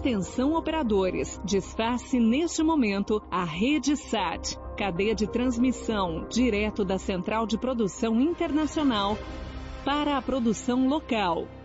Atenção operadores, desface neste momento a rede SAT, cadeia de transmissão direto da Central de Produção Internacional para a produção local.